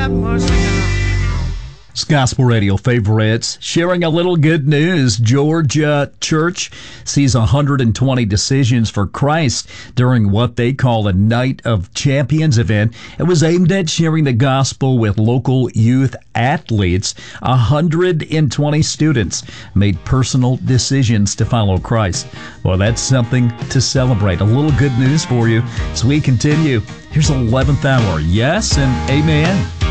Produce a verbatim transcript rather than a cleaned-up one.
It's Gospel Radio Favorites, sharing a little good news. Georgia Church sees one hundred twenty decisions for Christ during what they call a Night of Champions event. It was aimed at sharing the gospel with local youth athletes. one hundred twenty students made personal decisions to follow Christ. Well, that's something to celebrate. A little good news for you as we continue. Here's eleventh hour. Yes and amen.